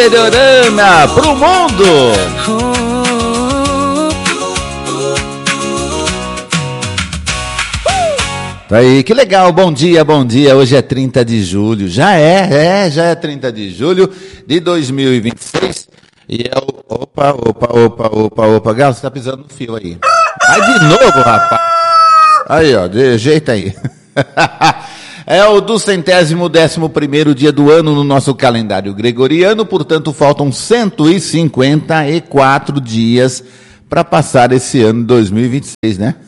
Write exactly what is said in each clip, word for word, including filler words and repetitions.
Interiorana pro mundo. Tá aí, que legal, bom dia, bom dia. Hoje é trinta de julho, já é, é, já é trinta de julho de dois mil e vinte e seis. E é o... Opa, opa, opa, opa, opa, Galo, você tá pisando no fio aí. Vai de novo, rapaz. Aí, ó, de jeito aí. É o do centésimo décimo primeiro dia do ano no nosso calendário gregoriano, portanto faltam cento e cinquenta e quatro dias para passar esse ano de dois mil e vinte e seis, né?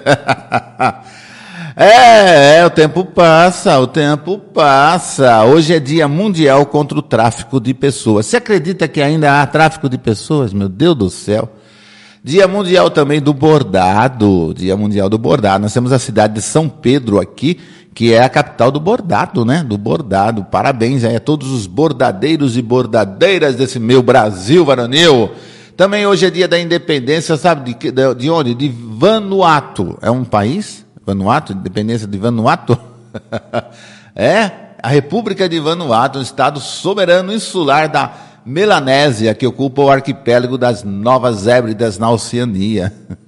É, é, o tempo passa, o tempo passa. Hoje é dia mundial contra o tráfico de pessoas. Você acredita que ainda há tráfico de pessoas? Meu Deus do céu. Dia mundial também do bordado, dia mundial do bordado. Nós temos a cidade de São Pedro aqui, que é a capital do bordado, né? Do bordado. Parabéns aí a todos os bordadeiros e bordadeiras desse meu Brasil varonil. Também hoje é dia da independência, sabe de, de, de onde? De Vanuatu. É um país? Vanuatu, independência de Vanuatu? É, a República de Vanuatu, um estado soberano insular da Melanésia, que ocupa o arquipélago das Novas Hébridas na Oceania.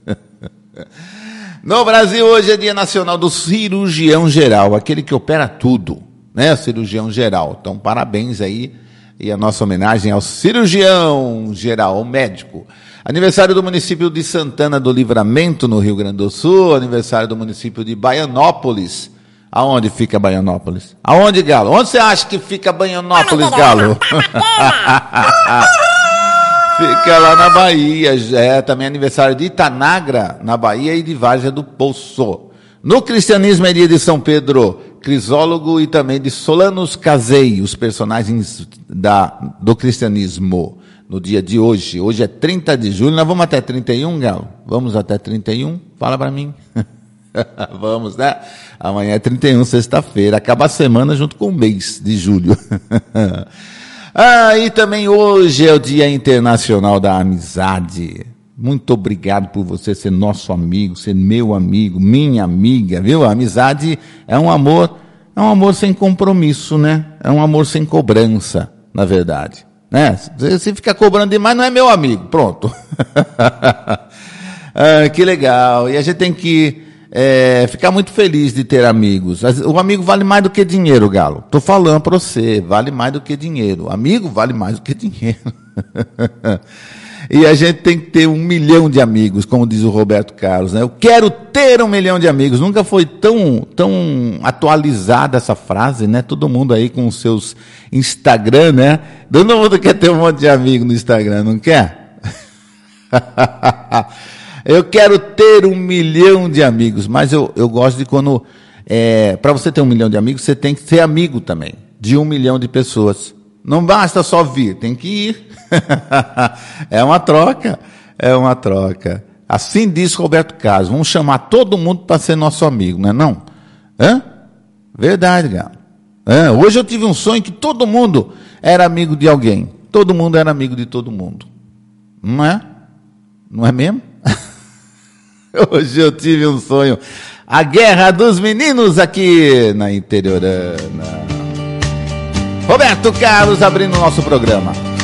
No Brasil, hoje é dia nacional do cirurgião geral, aquele que opera tudo, né? Cirurgião geral. Então, parabéns aí, e a nossa homenagem ao cirurgião geral, ao médico. Aniversário do município de Santana do Livramento, no Rio Grande do Sul. Aniversário do município de Baianópolis. Aonde fica Baianópolis? Aonde, Galo? Onde você acha que fica Baianópolis, Galo? Fica lá na Bahia. É também aniversário de Itanagra, na Bahia, e de Várzea do Poço. No cristianismo é dia de São Pedro Crisólogo e também de Solanos Casei, os personagens da, do cristianismo. No dia de hoje, hoje é trinta de julho, nós vamos até trinta e um, Galo? Vamos até trinta e um? Fala pra mim. Vamos, né? Amanhã é trinta e um, sexta-feira, acaba a semana junto com o mês de julho. Ah, e também hoje é o Dia Internacional da Amizade. Muito obrigado por você ser nosso amigo, ser meu amigo, minha amiga, viu? A amizade é um amor, é um amor sem compromisso, né? É um amor sem cobrança, na verdade. Né? Se ficar cobrando demais, não é meu amigo. Pronto. Ah, que legal. E a gente tem que é, ficar muito feliz de ter amigos. O amigo vale mais do que dinheiro, Galo. Tô falando para você, vale mais do que dinheiro. Amigo vale mais do que dinheiro. E a gente tem que ter um milhão de amigos, como diz o Roberto Carlos, né? Eu quero ter um milhão de amigos. Nunca foi tão, tão atualizada essa frase, né? Todo mundo aí com os seus Instagram, né? Todo mundo quer ter um monte de amigo no Instagram, não quer? Eu quero ter um milhão de amigos, mas eu, eu gosto de quando... É, para você ter um milhão de amigos, você tem que ser amigo também, de um milhão de pessoas. Não basta só vir, tem que ir. É uma troca, é uma troca. Assim diz Roberto Carlos, vamos chamar todo mundo para ser nosso amigo, não é não? Hã? Verdade, Galo. Hã? Hoje eu tive um sonho que todo mundo era amigo de alguém. Todo mundo era amigo de todo mundo. Não é? Não é mesmo? Hoje eu tive um sonho. A guerra dos meninos aqui na Interiorana. Roberto Carlos abrindo o nosso programa.